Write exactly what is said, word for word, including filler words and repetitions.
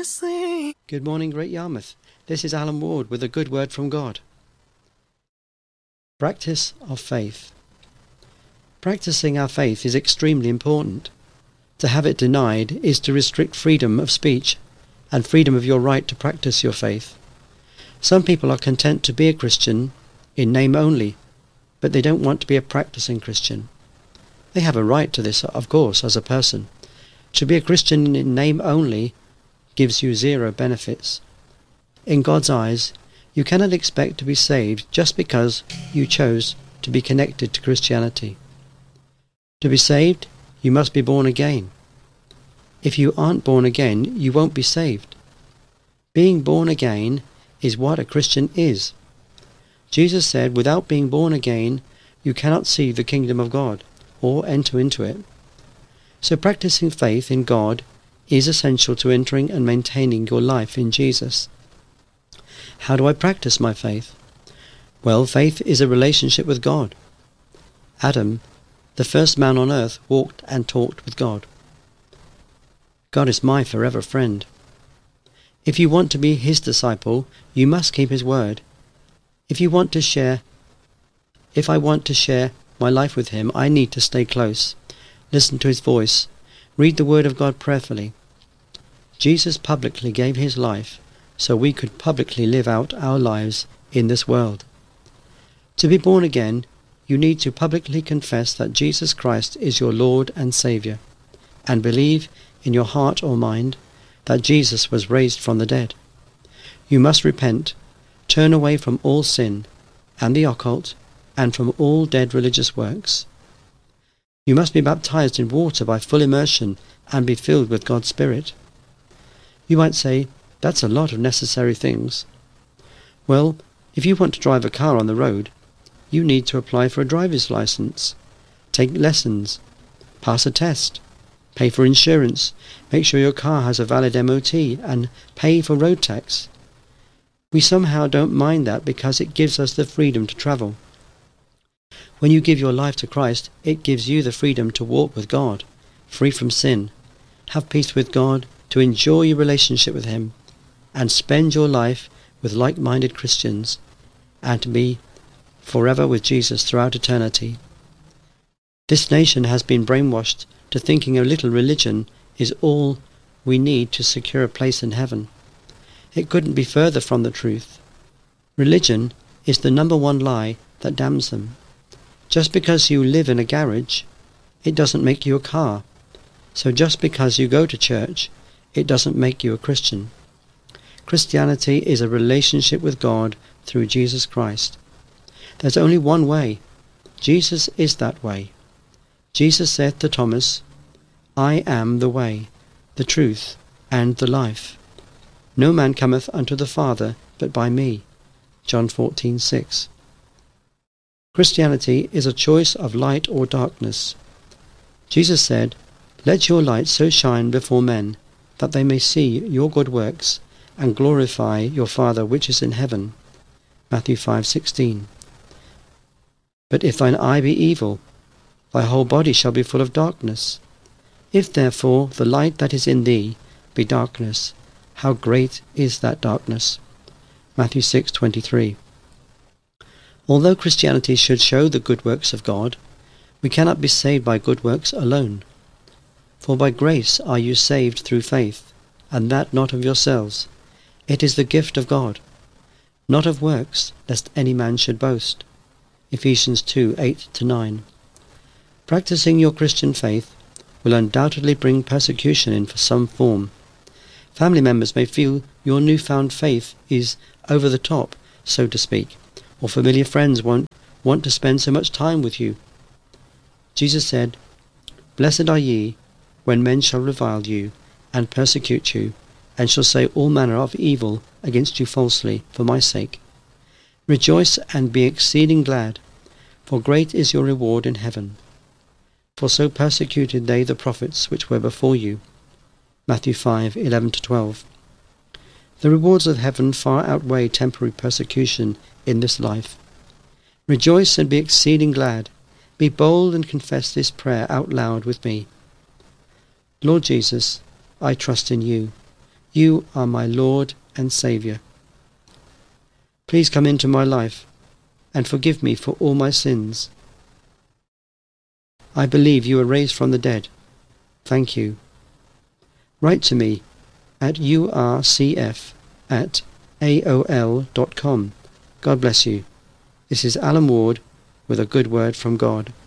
sing. Good morning, Great Yarmouth. This is Alan Ward with a good word from God. Practice of faith. Practicing our faith is extremely important. To have it denied is to restrict freedom of speech and freedom of your right to practice your faith. Some people are content to be a Christian in name only, but they don't want to be a practicing Christian. They have a right to this, of course, as a person. To be a Christian in name only gives you zero benefits. In God's eyes, you cannot expect to be saved just because you chose to be connected to Christianity. To be saved, you must be born again. If you aren't born again, you won't be saved. Being born again is what a Christian is. Jesus said, without being born again, you cannot see the kingdom of God or enter into it. So practicing faith in God is essential to entering and maintaining your life in Jesus. How do I practice my faith? Well, faith is a relationship with God. Adam, the first man on earth, walked and talked with God. God is my forever friend. If you want to be his disciple, you must keep his word. If you want to share, if I want to share my life with him, I need to stay close, listen to his voice, read the word of God prayerfully. Jesus publicly gave his life so we could publicly live out our lives in this world. To be born again, you need to publicly confess that Jesus Christ is your Lord and Saviour, and believe in your heart or mind that Jesus was raised from the dead. You must repent, turn away from all sin and the occult, and from all dead religious works. You must be baptized in water by full immersion and be filled with God's Spirit. You might say, that's a lot of necessary things. Well, if you want to drive a car on the road, you need to apply for a driver's license, take lessons, pass a test, pay for insurance, make sure your car has a valid M O T, and pay for road tax. We somehow don't mind that because it gives us the freedom to travel. When you give your life to Christ, it gives you the freedom to walk with God, free from sin, have peace with God, to enjoy your relationship with him, and spend your life with like-minded Christians, and to be forever with Jesus throughout eternity. This nation has been brainwashed to thinking a little religion is all we need to secure a place in heaven. It couldn't be further from the truth. Religion is the number one lie that damns them. Just because you live in a garage, it doesn't make you a car. So just because you go to church, it doesn't make you a Christian. Christianity is a relationship with God through Jesus Christ. There's only one way. Jesus is that way. Jesus said to Thomas, I am the way, the truth, and the life. No man cometh unto the Father but by me. John fourteen six. Christianity is a choice of light or darkness. Jesus said, let your light so shine before men, that they may see your good works, and glorify your Father which is in heaven. Matthew five sixteen. But if thine eye be evil, thy whole body shall be full of darkness. If therefore the light that is in thee be darkness, how great is that darkness? Matthew six twenty-three. Although Christianity should show the good works of God, we cannot be saved by good works alone. For by grace are you saved through faith, and that not of yourselves. It is the gift of God, not of works, lest any man should boast. Ephesians two eight to nine. Practicing your Christian faith will undoubtedly bring persecution in for some form. Family members may feel your newfound faith is over the top, so to speak, or familiar friends won't want to spend so much time with you. Jesus said, blessed are ye, when men shall revile you, and persecute you, and shall say all manner of evil against you falsely, for my sake. Rejoice and be exceeding glad, for great is your reward in heaven. For so persecuted they the prophets which were before you. Matthew five eleven to twelve. The rewards of heaven far outweigh temporary persecution in this life. Rejoice and be exceeding glad. Be bold and confess this prayer out loud with me. Lord Jesus, I trust in you. You are my Lord and Saviour. Please come into my life and forgive me for all my sins. I believe you were raised from the dead. Thank you. Write to me at U R C F at A O L dot com. God bless you. This is Alan Ward with a good word from God.